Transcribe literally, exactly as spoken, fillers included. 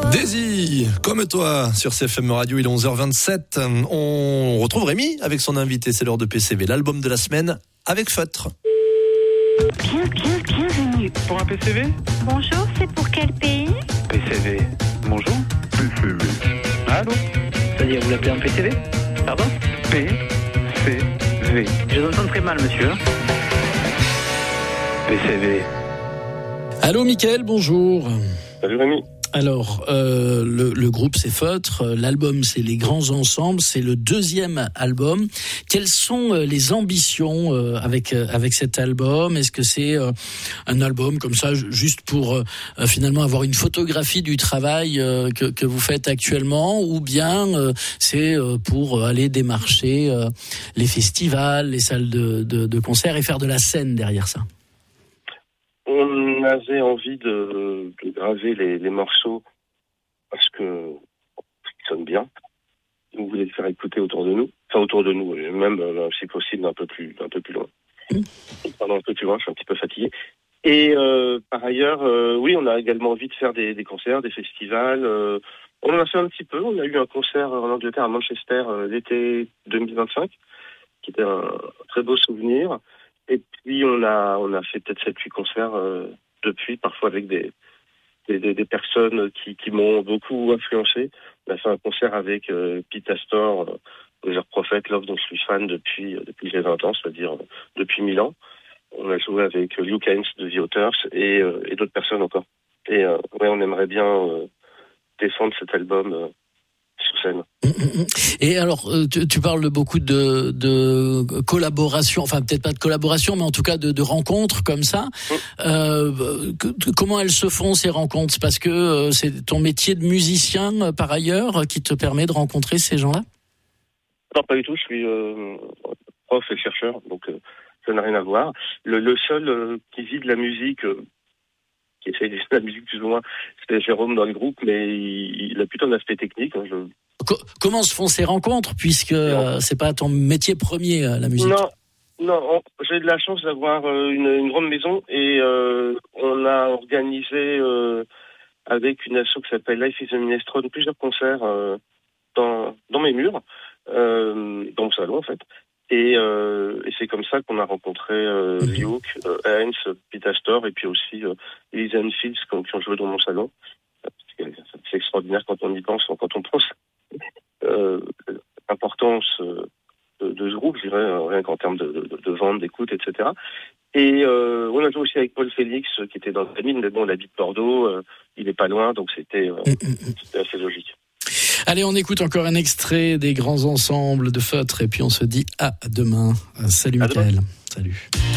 Daisy, comme toi, sur C F M Radio, il est onze heures vingt-sept. On retrouve Rémi avec son invité, c'est l'heure de P C V, l'album de la semaine avec Feutre. Bien, bien, bienvenue. Pour un P C V ? Bonjour, c'est pour quel pays ? P C V. Bonjour. P C V. Allô ? C'est-à-dire, vous l'appelez un P C V ? Pardon ? P C V. Je vous entends très mal, monsieur. P C V. Allô, Mickaël, bonjour. Salut Rémi. Alors, euh, le, le groupe c'est Feutre, l'album c'est Les Grands Ensembles, c'est le deuxième album. Quelles sont les ambitions euh, avec avec cet album ? Est-ce que c'est euh, un album comme ça juste pour euh, finalement avoir une photographie du travail euh, que, que vous faites actuellement, ou bien euh, c'est euh, pour aller démarcher euh, les festivals, les salles de, de, de concert et faire de la scène derrière ça ? On avait envie de, de graver les, les morceaux parce que ils sonnent bien. On voulait les faire écouter autour de nous, enfin autour de nous, même si possible un peu plus, un peu plus loin. Pardon, un peu plus loin, je suis un petit peu fatigué. Et euh, par ailleurs, euh, oui, on a également envie de faire des, des concerts, des festivals. Euh, on en a fait un petit peu. On a eu un concert en Angleterre, à Manchester, euh, l'été deux mille vingt-cinq, qui était un, un très beau souvenir. Et puis on a on a fait peut-être sept huit concerts euh, depuis, parfois avec des des, des, des personnes qui, qui m'ont beaucoup influencé. On a fait un concert avec euh, Pete Astor, euh, Weather Prophet, Love dont je suis fan depuis euh, depuis que j'ai vingt ans, c'est-à-dire euh, depuis mille ans. On a joué avec euh, Luke Hines de The Authors et, euh, et d'autres personnes encore. Et euh, ouais, on aimerait bien euh, défendre cet album euh, sur scène. Et alors, tu, tu parles beaucoup de, de collaboration, enfin peut-être pas de collaboration, mais en tout cas de, de rencontres comme ça. Mm. Euh, que, comment elles se font ces rencontres ? C'est parce que euh, c'est ton métier de musicien euh, par ailleurs qui te permet de rencontrer ces gens-là ? Non, pas du tout. Je suis euh, prof et chercheur, donc euh, ça n'a rien à voir. Le, le seul euh, qui vit de la musique, euh, qui essaye de la musique plus ou moins, c'est Jérôme dans le groupe, mais il, il a plutôt un aspect technique. Hein, je... Comment se font ces rencontres, puisque euh, c'est pas ton métier premier, euh, la musique ? Non, non. On, j'ai de la chance d'avoir euh, une, une grande maison et euh, on a organisé euh, avec une asso qui s'appelle Life is a Minestrone plusieurs concerts euh, dans dans mes murs, euh, dans mon salon en fait. Et, euh, et c'est comme ça qu'on a rencontré euh, mm-hmm. Luke, euh, Heinz, Pete Astor et puis aussi euh, Elisa and Fields qui ont, qui ont joué dans mon salon. C'est extraordinaire quand on y pense, quand on pense euh, l'importance euh, de, de ce groupe, je dirais, euh, rien qu'en termes de, de, de vente, d'écoute, et cetera. Et euh, on a joué aussi avec Paul Félix, euh, qui était dans la mine, mais bon, il habite Bordeaux, euh, il est pas loin, donc c'était, euh, c'était assez logique. Allez, on écoute encore un extrait des Grands Ensembles de Feutre, et puis on se dit à demain. Salut Mickaël. Salut.